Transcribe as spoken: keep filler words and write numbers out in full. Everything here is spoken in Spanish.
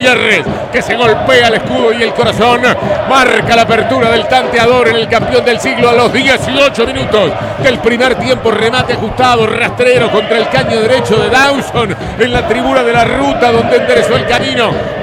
Gutiérrez, que se golpea el escudo y el corazón. Marca la apertura del tanteador en el campeón del siglo a los dieciocho minutos del primer tiempo. Remate ajustado, rastrero contra el caño derecho de Dawson en la tribuna de la ruta, donde enderezó el camino